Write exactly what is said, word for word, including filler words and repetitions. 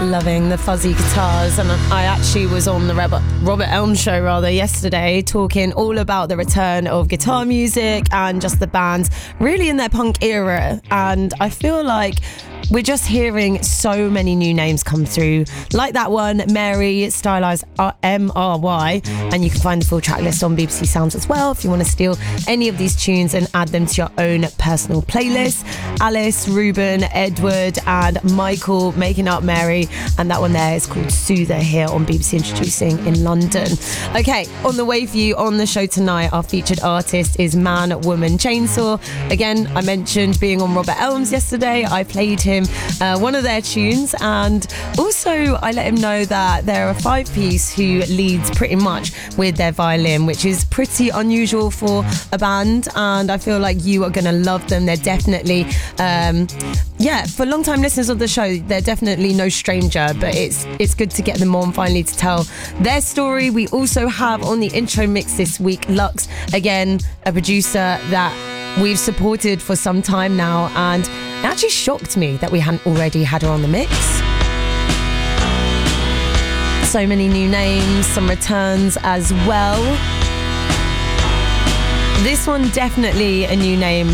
Loving the fuzzy guitars, and I actually was on the Robert, Robert Elm show rather yesterday talking all about the return of guitar music and just the bands really in their punk era, and I feel like we're just hearing so many new names come through, like that one, Mary, stylized M R Y, and you can find the full track list on B B C Sounds as well if you want to steal any of these tunes and add them to your own personal playlist. Alice, Ruben, Edward and Michael making up Mary, and that one there is called Soother here on B B C Introducing in London. Okay, on the way for you on the show tonight, our featured artist is Man Woman Chainsaw. Again, I mentioned being on Robert Elms yesterday. I played him uh, one of their tunes, and also I let him know that they're a five piece who leads pretty much with their violin, which is pretty unusual for a band, and I feel like you are going to love them. They're definitely um, yeah, for long time listeners of the show, they're definitely no stranger, but it's it's good to get them on finally to tell their story. We also have on the intro mix this week Lux, again a producer that we've supported for some time now, and it actually shocked me that we hadn't already had her on the mix. So many new names, some returns as well. This one definitely a new name